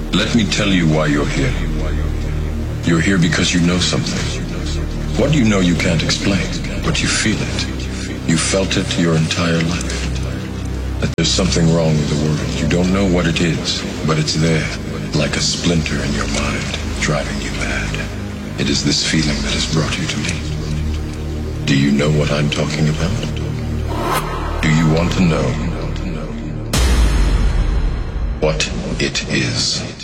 Let me tell you why you're here. You're here because you know something. What you know you can't explain, but you feel it. You felt it your entire life. That there's something wrong with the world. You don't know what it is, but it's there, like a splinter in your mind, driving you mad. It is this feeling that has brought you to me. Do you know what I'm talking about? Do you want to know what it is?